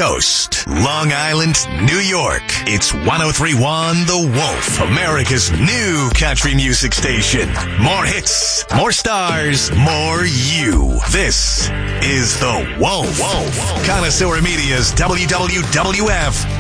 Coast, Long Island, New York. It's 103.1 The Wolf, America's new country music station. More hits, more stars, more you. This is The Wolf. Connoisseur Media's WWWF